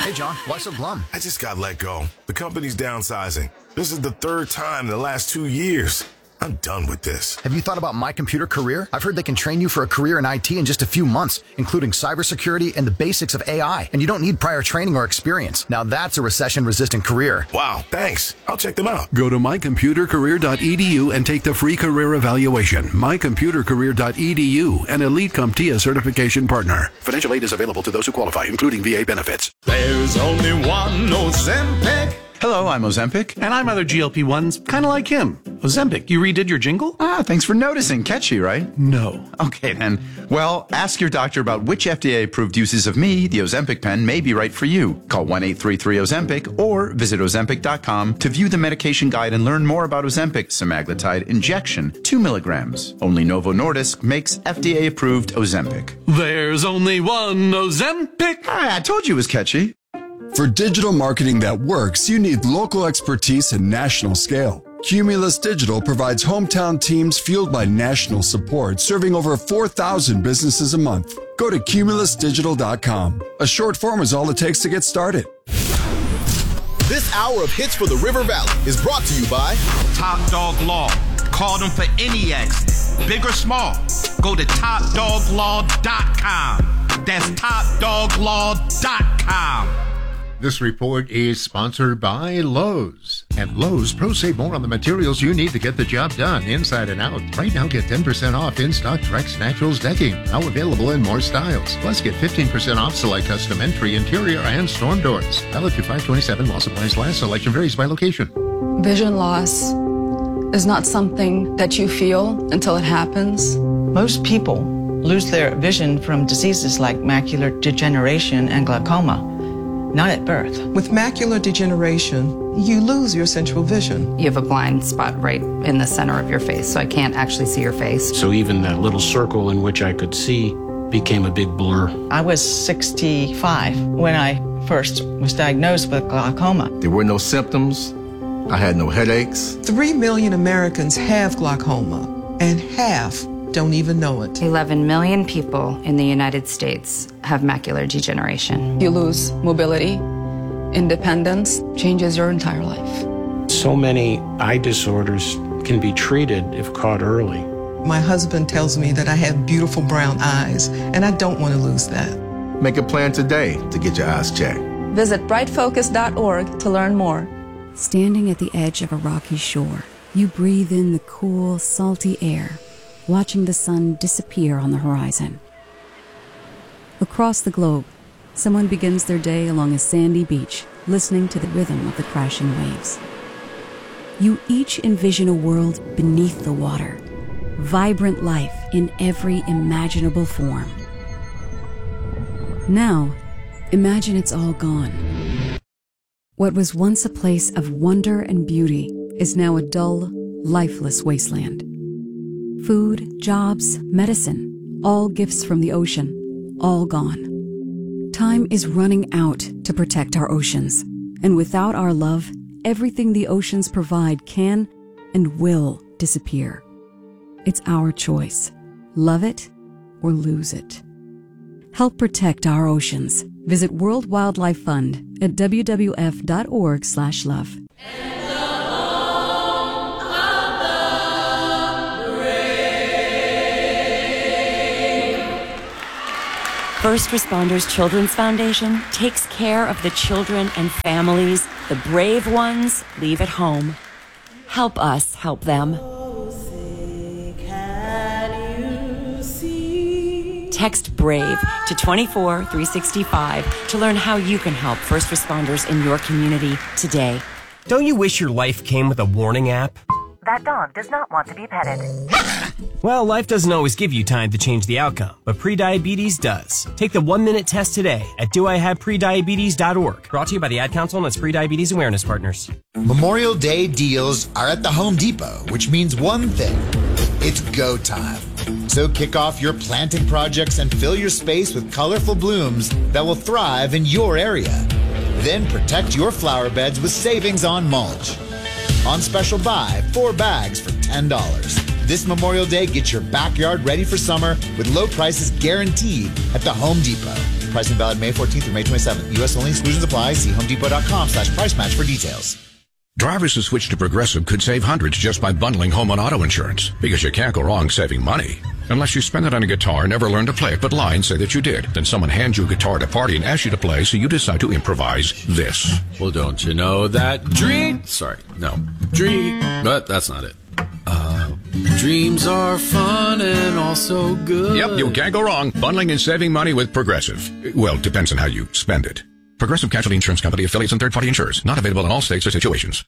Hey, John, why so glum? I just got let go. The company's downsizing. This is the third time in the last 2 years. I'm done with this. Have you thought about My Computer Career? I've heard they can train you for a career in IT in just a few months, including cybersecurity and the basics of AI. And you don't need prior training or experience. Now that's a recession-resistant career. Wow, thanks. I'll check them out. Go to mycomputercareer.edu and take the free career evaluation. mycomputercareer.edu, an Elite CompTIA certification partner. Financial aid is available to those who qualify, including VA benefits. There's only one Ozempic. Hello, I'm Ozempic. And I'm other GLP-1s, kind of like him. Ozempic, you redid your jingle? Thanks for noticing. Catchy, right? No. Okay, then. Well, ask your doctor about which FDA-approved uses of me, the Ozempic pen, may be right for you. Call 1-833-OZEMPIC or visit Ozempic.com to view the medication guide and learn more about Ozempic semaglutide injection, 2 milligrams. Only Novo Nordisk makes FDA-approved Ozempic. There's only one Ozempic. I told you it was catchy. For digital marketing that works, you need local expertise and national scale. Cumulus Digital provides hometown teams fueled by national support, serving over 4,000 businesses a month. Go to cumulusdigital.com. A short form is all it takes to get started. This hour of Hits for the River Valley is brought to you by Top Dog Law. Call them for any accident, big or small. Go to topdoglaw.com. That's topdoglaw.com. This report is sponsored by Lowe's. At Lowe's, pros save more on the materials you need to get the job done, inside and out. Right now, get 10% off in-stock Trex Naturals decking, now available in more styles. Plus, get 15% off select custom entry, interior, and storm doors. Valid through 5/27 while supplies last. Selection varies by location. Vision loss is not something that you feel until it happens. Most people lose their vision from diseases like macular degeneration and glaucoma. Not at birth. With macular degeneration, you lose your central vision. You have a blind spot right in the center of your face, so I can't actually see your face. So even that little circle in which I could see became a big blur. I was 65 when I first was diagnosed with glaucoma. There were no symptoms. I had no headaches. 3 million Americans have glaucoma, and half don't even know it. 11 million people in the United States have macular degeneration. You lose mobility, independence, changes your entire life. So many eye disorders can be treated if caught early. My husband tells me that I have beautiful brown eyes, and I don't want to lose that. Make a plan today to get your eyes checked. Visit brightfocus.org to learn more. Standing at the edge of a rocky shore, you breathe in the cool, salty air, watching the sun disappear on the horizon. Across the globe, someone begins their day along a sandy beach, listening to the rhythm of the crashing waves. You each envision a world beneath the water, vibrant life in every imaginable form. Now, imagine it's all gone. What was once a place of wonder and beauty is now a dull, lifeless wasteland. Food, jobs, medicine, all gifts from the ocean, all gone. Time is running out to protect our oceans, and without our love, everything the oceans provide can and will disappear. It's our choice. Love it or lose it. Help protect our oceans. Visit World Wildlife Fund at wwf.org/love. First Responders Children's Foundation takes care of the children and families the brave ones leave at home. Help us help them. Text BRAVE to 24365 to learn how you can help first responders in your community today. Don't you wish your life came with a warning app? That dog does not want to be petted. Well, life doesn't always give you time to change the outcome, but prediabetes does. Take the 1-minute test today at doihaveprediabetes.org. Brought to you by the Ad Council and its prediabetes awareness partners. Memorial Day deals are at the Home Depot, which means one thing. It's go time. So kick off your planting projects and fill your space with colorful blooms that will thrive in your area. Then protect your flower beds with savings on mulch. On special buy, 4 bags for $10. This Memorial Day, get your backyard ready for summer with low prices guaranteed at the Home Depot. Pricing valid May 14th through May 27th. U.S. only. Exclusions apply. See HomeDepot.com/price match for details. Drivers who switch to Progressive could save hundreds just by bundling home and auto insurance, because you can't go wrong saving money. Unless you spend it on a guitar, never learn to play it, but lie and say that you did. Then someone hands you a guitar at a party and asks you to play, so you decide to improvise this. Well, don't you know that but that's not it. Dreams are fun and also good. Yep, you can't go wrong bundling and saving money with Progressive. Well, depends on how you spend it. Progressive Casualty Insurance Company, affiliates, and third-party insurers. Not available in all states or situations.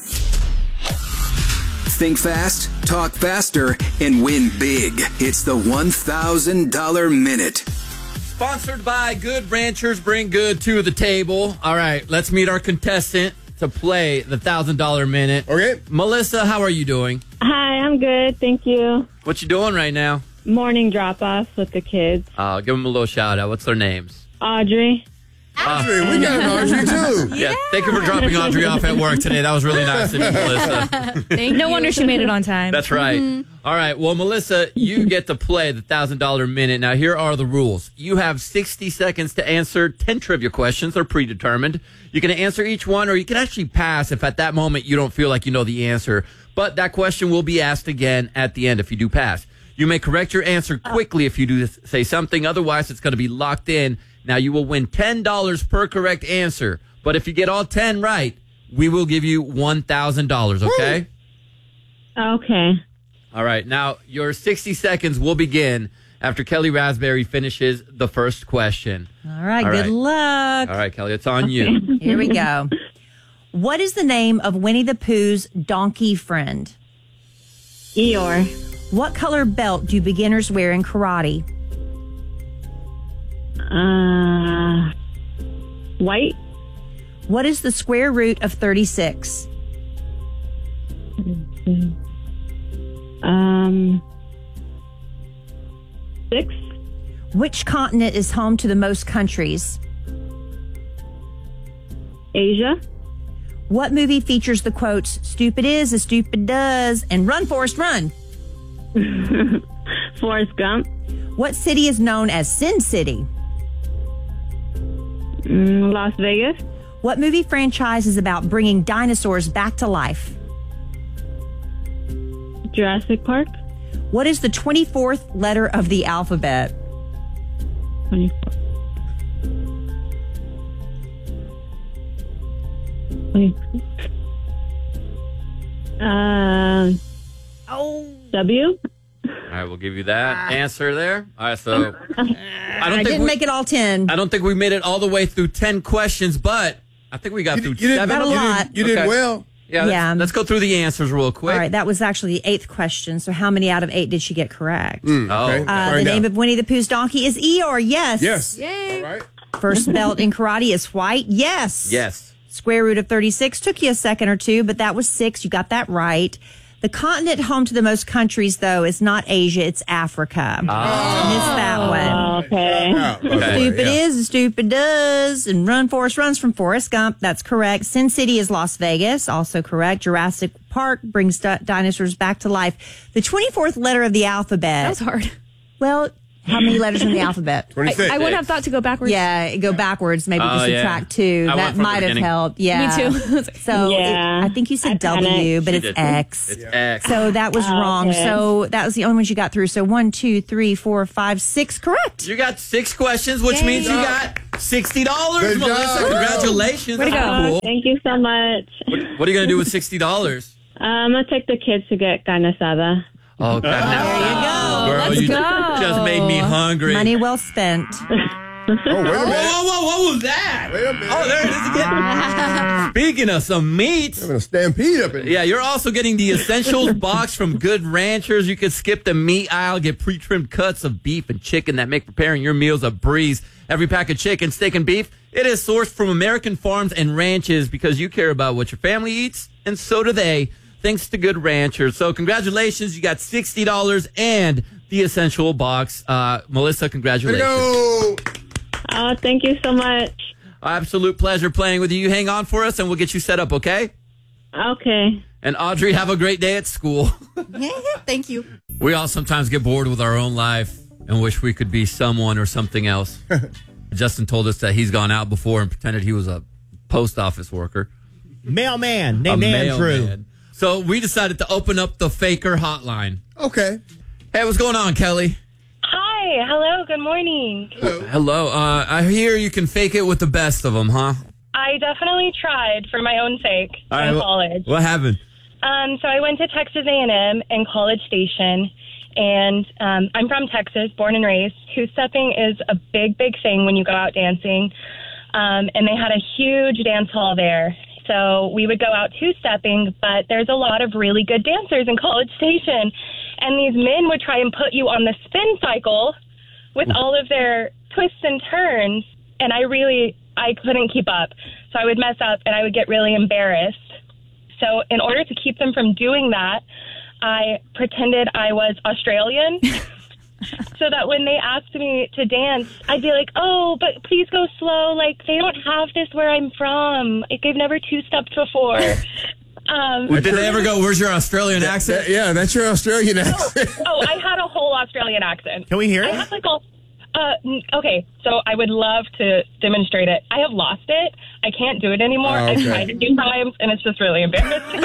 Think fast, talk faster, and win big. It's the $1,000 Minute. Sponsored by Good Ranchers, bring good to the table. All right, let's meet our contestant to play the $1,000 Minute. Okay. Melissa, how are you doing? Hi, I'm good. Thank you. What you doing right now? Morning drop-off with the kids. Give them a little shout-out. What's their names? Audrey. Audrey, we got an Audrey, too. Yeah, thank you for dropping Audrey off at work today. That was really nice of you, Melissa. No wonder she made it on time. That's right. All right, well, Melissa, you get to play the $1,000 Minute. Now, here are the rules. You have 60 seconds to answer 10 trivia questions. They're predetermined. You can answer each one, or you can actually pass if at that moment you don't feel like you know the answer. But that question will be asked again at the end if you do pass. You may correct your answer quickly if you do say something. Otherwise, it's going to be locked in. Now, you will win $10 per correct answer. But if you get all 10 right, we will give you $1,000, okay? Okay. All right. Now, your 60 seconds will begin after Kelly Raspberry finishes the first question. All right. Good luck. All right, Kelly, it's on you. Here we go. What is the name of Winnie the Pooh's donkey friend? Eeyore. What color belt do beginners wear in karate? White. What is the square root of 36? 6. Which continent is home to the most countries? Asia. What movie features the quotes, "Stupid is as stupid does," and "Run, Forrest, run"? Forrest Gump. What city is known as Sin City? Las Vegas. What movie franchise is about bringing dinosaurs back to life? Jurassic Park. What is the 24th letter of the alphabet? 24. W. All right, we'll give you that answer there. All right, so I didn't make it all 10. I don't think we made it all the way through 10 questions, but I think we got through 7. Got a lot. You did well. Yeah, let's go through the answers real quick. All right, that was actually the 8th question. So how many out of 8 did she get correct? Okay. The name of Winnie the Pooh's donkey is Eeyore. Yes. Yes. Yay. All right. First belt in karate is white. Yes. Yes. Square root of 36 took you a second or two, but that was 6. You got that right. The continent home to the most countries, though, is not Asia. It's Africa. Missed that one. Okay. Stupid is, stupid does. And Run, Forrest, runs from Forrest Gump. That's correct. Sin City is Las Vegas. Also correct. Jurassic Park brings dinosaurs back to life. The 24th letter of the alphabet. That was hard. Well, how many letters in the alphabet? 26. I wouldn't have thought to go backwards. Yeah, go backwards. Maybe to subtract 2. I went That from the might have beginning. helped. Yeah. Me too. So I think you said W, but it's X. It's X. So that was wrong. Okay. So that was the only ones you got through. So 1, 2, 3, 4, 5, 6 correct. You got 6 questions, which means you got $60. Good Melissa, job. congratulations. Way to That's go. cool. Thank you so much. What are you going to do with $60? I'm going to take the kids to get carne asada. Oh, God. There you go. Girl, Let's you go. just made me hungry. Money well spent. Oh, wait a minute. Whoa, what was that? Wait a minute. Oh, there it is again. Speaking of some meat. Having a stampede up in here. Yeah, you're also getting the Essentials box from Good Ranchers. You can skip the meat aisle, get pre-trimmed cuts of beef and chicken that make preparing your meals a breeze. Every pack of chicken, steak, and beef, it is sourced from American farms and ranches because you care about what your family eats, and so do they, thanks to Good Ranchers. So congratulations, you got $60 and the Essential box. Melissa, congratulations. Go. Oh, thank you so much. Absolute pleasure playing with you. You hang on for us, and we'll get you set up, okay? Okay. And Audrey, have a great day at school. Thank you. We all sometimes get bored with our own life and wish we could be someone or something else. Justin told us that he's gone out before and pretended he was a post office worker. Mailman named Andrew. Mailman. So we decided to open up the Faker hotline. Okay. Hey, what's going on, Kelly? Hi. Hello. Good morning. Hello. I hear you can fake it with the best of them, huh? I definitely tried for my own sake All right, in college. What happened? So I went to Texas A&M in College Station, and I'm from Texas, born and raised. Two-stepping is a big, big thing when you go out dancing, and they had a huge dance hall there. So we would go out two-stepping, but there's a lot of really good dancers in College Station, and these men would try and put you on the spin cycle with all of their twists and turns, and I couldn't keep up. So I would mess up, and I would get really embarrassed. So in order to keep them from doing that, I pretended I was Australian so that when they asked me to dance, I'd be like, oh, but please go slow. Like, they don't have this where I'm from. Like, I've never two-stepped before. Did they ever go, where's your Australian accent? Yeah, that's your Australian accent. I had a whole Australian accent. Can we hear it? I had like okay, so I would love to demonstrate it. I have lost it. I can't do it anymore. Oh, okay. I've tried it a few times, and it's just really embarrassing.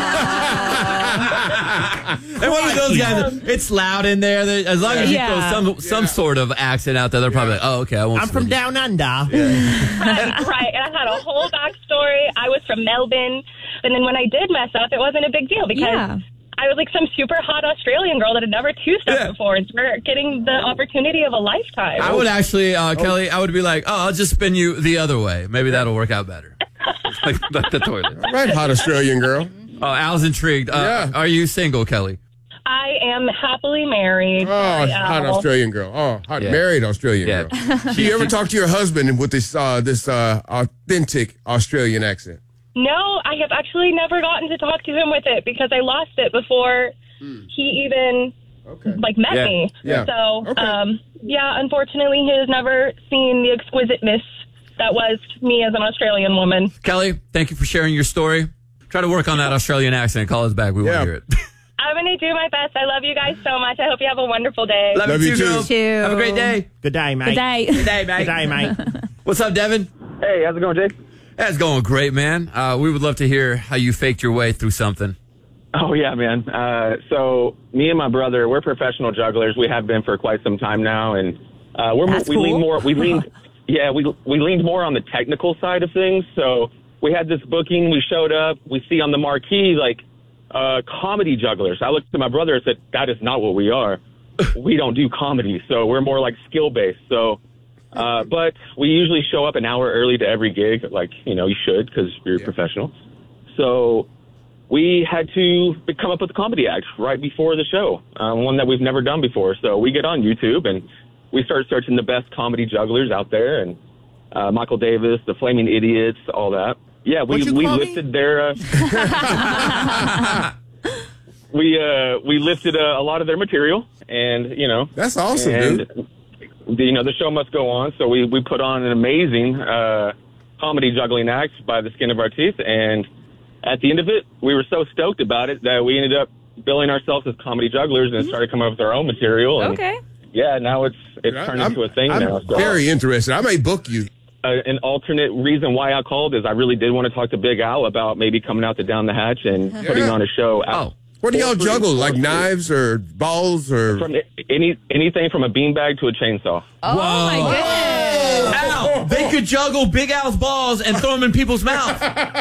And one of those guys, it's loud in there. As long as you throw some sort of accent out there, they're probably like, oh, okay, I won't. I'm from down under. Right. And I had a whole backstory. I was from Melbourne. And then when I did mess up, it wasn't a big deal because I was like some super hot Australian girl that had never two-stepped before. And we're getting the opportunity of a lifetime. I would actually, Kelly, I would be like, oh, I'll just spin you the other way. Maybe that'll work out better. like the toilet. All right, hot Australian girl. Oh, Al's intrigued. Are you single, Kelly? I am happily married. Oh, hot Australian girl. Oh, hot married Australian girl. Do you ever talk to your husband with this authentic Australian accent? No, I have actually never gotten to talk to him with it because I lost it before he even met me. Yeah. So, unfortunately, he has never seen the exquisiteness that was me as an Australian woman. Kelly, thank you for sharing your story. Try to work on that Australian accent. Call us back. We want to hear it. I'm going to do my best. I love you guys so much. I hope you have a wonderful day. Love you too. Have a great day. Good day, mate. Good day. Good day, mate. Good day, mate. What's up, Devin? Hey, how's it going, Jake? That's going great, man. We would love to hear how you faked your way through something. Oh, yeah, man. So me and my brother, we're professional jugglers. We have been for quite some time now. And we leaned more on the technical side of things. So we had this booking. We showed up. We see on the marquee, comedy jugglers. I looked at my brother and said, that is not what we are. We don't do comedy. So we're more like skill-based. So, but we usually show up an hour early to every gig, you should because you're a professional. So we had to come up with a comedy act right before the show, one that we've never done before. So we get on YouTube and we start searching the best comedy jugglers out there, and Michael Davis, the Flaming Idiots, all that. Yeah, we lifted their we lifted a lot of their material, and that's awesome, dude. The show must go on, so we put on an amazing comedy juggling act by the skin of our teeth, and at the end of it, we were so stoked about it that we ended up billing ourselves as comedy jugglers and started coming up with our own material. And, yeah, now it's turned into a thing now. So. Very interested. I may book you. An alternate reason why I called is I really did want to talk to Big Al about maybe coming out to Down the Hatch and putting on a show. What do y'all juggle? Like knives or balls or from anything from a beanbag to a chainsaw. Oh my goodness! Al, they could juggle Big Al's balls and throw them in people's mouths.